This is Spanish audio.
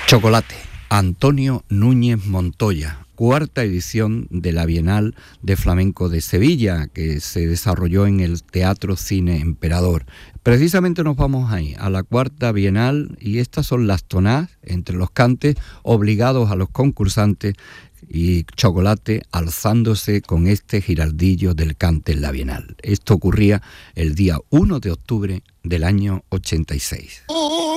Chocolate, Antonio Núñez Montoya, cuarta edición de la Bienal de Flamenco de Sevilla, que se desarrolló en el Teatro Cine Emperador. Precisamente nos vamos ahí, a la cuarta Bienal, y estas son las tonadas entre los cantes obligados a los concursantes, y Chocolate alzándose con este giraldillo del cante en la Bienal. Esto ocurría el día 1 de octubre del año 86.